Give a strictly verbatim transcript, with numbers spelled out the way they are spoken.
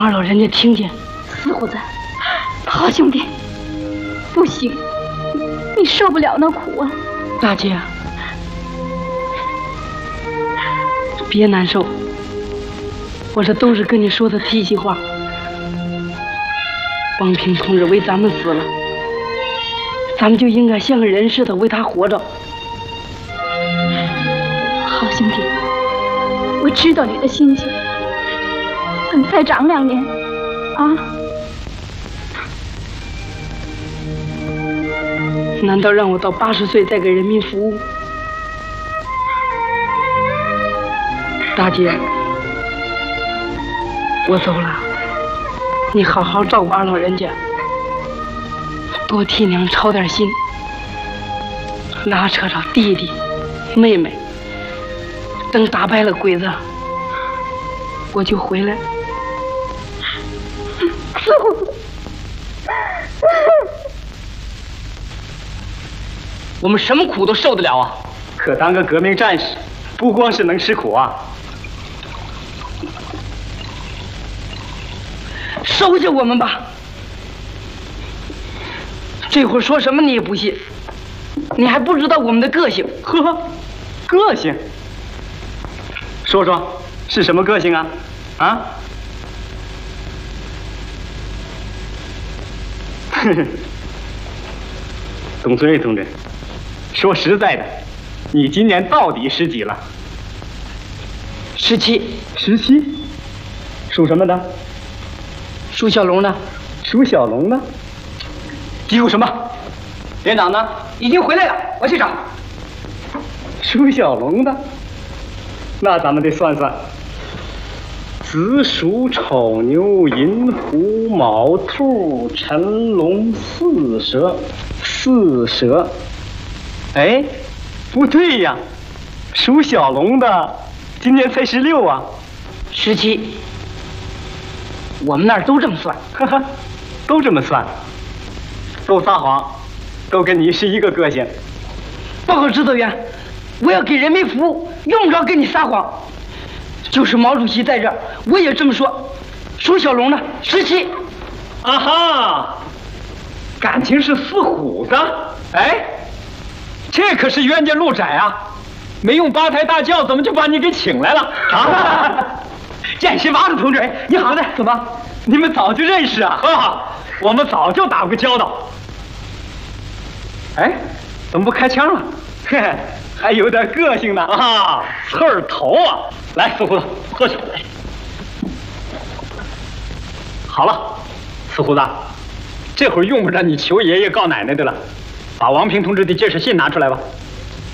二老人家听见。 死虎子，好兄弟，不行，你受不了那苦啊！ 大姐，别难受，我这都是跟你说的提心话。王平同志为咱们死了，咱们就应该像个人似的为他活着。 好兄弟，我知道你的心情。等再长两年，啊！ 难道让我到八十岁再给人民服务？大姐，我走了，你好好照顾二老人家，多替娘操点心，拉扯着弟弟妹妹，等打败了鬼子，我就回来。 死虎子， 我们什么苦都受得了啊！ 可当个革命战士，不光是能吃苦啊！ 收下我们吧！这会儿说什么你也不信，你还不知道我们的个性。 呵，个性？说说是什么个性啊？啊？哼哼，董存瑞同志，说实在的，你今年到底十几了？ 十七。 十七？属什么的？ 属小龙的。 属小龙的？嘀咕什么？连长呢？ 已经回来了，我去找。 属小龙的？那咱们得算算。子鼠丑牛寅虎卯兔辰龙巳蛇，巳蛇。哎，不对呀，属小龙的今年才十六啊。 十七。我们那儿都这么算。 哈哈，都这么算，都撒谎，都跟你是一个个性。 报告指导员，我要给人民服务，用不着跟你撒谎。就是毛主席在这儿，我也这么说。属小龙的十七。 啊哈，感情是死虎子。哎，这可是冤家路窄啊！没用八抬大轿，怎么就把你给请来了啊？见识王同志，你好嘞！怎么，你们早就认识啊？啊，我们早就打过交道。哎，怎么不开枪了？嘿，还有点个性呢啊！刺儿头啊！来，死胡子，喝酒。好了，死胡子，这会儿用不着你求爷爷告奶奶的了，把王平同志的介绍信拿出来吧。